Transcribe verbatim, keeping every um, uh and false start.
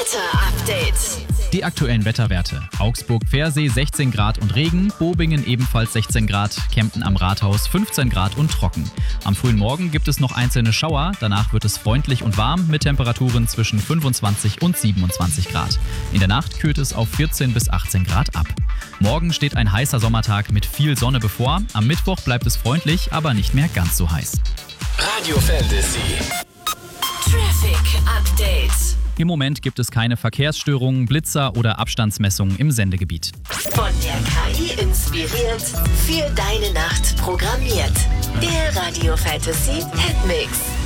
Wetter-Update. Die aktuellen Wetterwerte. Augsburg-Pfersee sechzehn Grad und Regen, Bobingen ebenfalls sechzehn Grad, Kempten am Rathaus fünfzehn Grad und trocken. Am frühen Morgen gibt es noch einzelne Schauer, danach wird es freundlich und warm mit Temperaturen zwischen fünfundzwanzig und siebenundzwanzig Grad. In der Nacht kühlt es auf vierzehn bis achtzehn Grad ab. Morgen steht ein heißer Sommertag mit viel Sonne bevor. Am Mittwoch bleibt es freundlich, aber nicht mehr ganz so heiß. Radio Fantasy. Traffic Update. Im Moment gibt es keine Verkehrsstörungen, Blitzer oder Abstandsmessungen im Sendegebiet. Von der K I inspiriert, für deine Nacht programmiert. Der Radio Fantasy Hitmix.